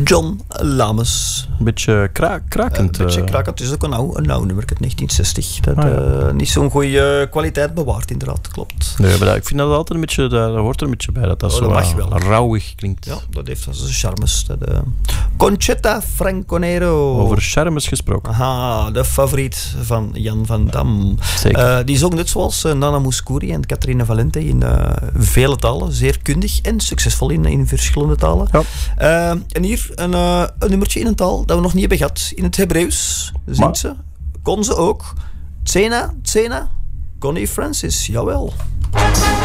John Lames. Een beetje krakend. Een beetje krakend. Het is ook een nauw nummer, 1960. Dat niet zo'n goede kwaliteit bewaart, inderdaad. Klopt. Nee, maar ik vind dat altijd een beetje... Dat hoort er een beetje bij. Dat zo mag wel. Rauwig klinkt. Ja, dat heeft zijn charmes. Conchetta Franconero. Over charmes gesproken. Aha, de favoriet van Jan van Dam. Zeker. Die zong net zoals Nana Mouskouri en Catherine Valente in vele talen. Zeer kundig en succesvol in verschillende talen. Ja. En hier een nummertje in een taal dat we nog niet hebben gehad. In het Hebreeuws zingt ze. Kon ze ook. Tsena, Connie Francis, jawel.